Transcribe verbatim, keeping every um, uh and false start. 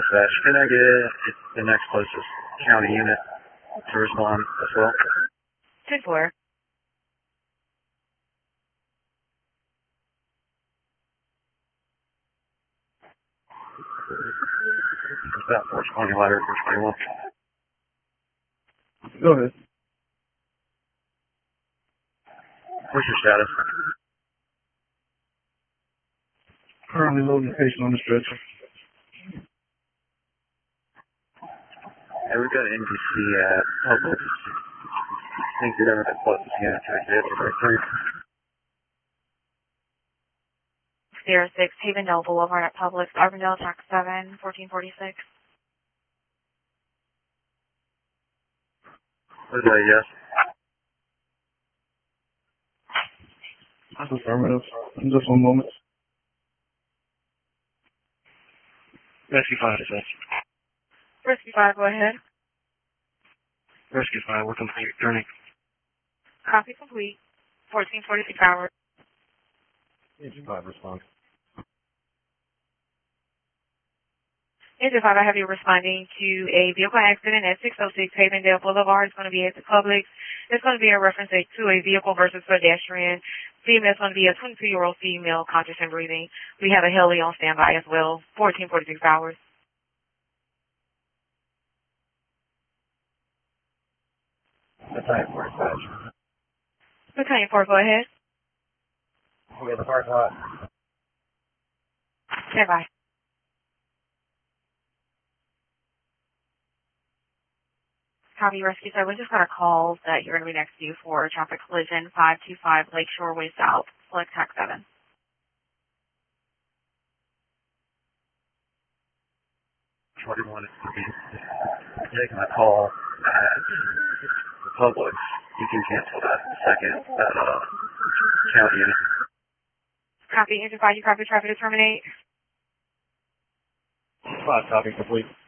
dispatch. Can I get the next closest county unit to respond as well? ten four. It's about four twenty, ladder four twenty-one. Go ahead. What's your status? Currently loading the patient on the stretcher. Hey, we've got an N B C at Publix. I think you're never the closest unit to exit right three. zero six, Havendale Boulevard at Publix, Arbondale, Tax seven, fourteen forty-six. What is that, yes? That's affirmative. In just one moment. Rescue five, is that? Rescue five, go ahead. Rescue five, we're complete. Turning. Copy complete. fourteen forty-six hours. Engine five, respond. Engine five, I have you responding to a vehicle accident at six oh six Havendale Boulevard. It's going to be at the Publix. It's going to be a reference to a vehicle versus pedestrian. Female is going to be a twenty-two-year-old female, conscious and breathing. We have a heli on standby as well. fourteen forty-six hours. Battalion four, dispatch. Battalion four, go ahead. We have the parking lot. Stand by. Copy, Rescue seven. We just got a call that you're going to be next to you for a traffic collision, five two five Lakeshore Way South, select Tax seven. twenty-one is to be taking a call at the Publix. You can cancel that second uh, county unit. Copy, Engine five, you copy traffic to terminate. Five, copy complete.